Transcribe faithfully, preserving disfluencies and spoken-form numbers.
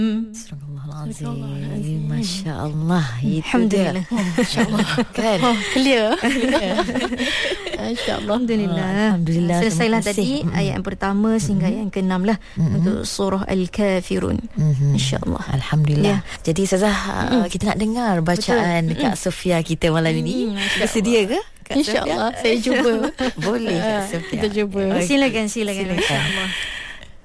Astagfirullahalazim. Masya-Allah. Alhamdulillah. Masya-Allah. Kan? Oh, clear. Masya-Allah. Alhamdulillah. Alhamdulillah. Selesailah tadi mm-hmm. ayat yang pertama sehingga ayat yang keenam lah mm-hmm. untuk surah Al-Kafirun. Mm-hmm. Insya-Allah. Alhamdulillah. Ya. Jadi Ustazah, mm-hmm. kita nak dengar bacaan Betul. Kak Sofia kita malam ini. Mm-hmm. Bersedia ke? InsyaAllah saya cuba. Boleh Kak Sofia. Kita cuba. Okay. Silakan, silakan. Silakan.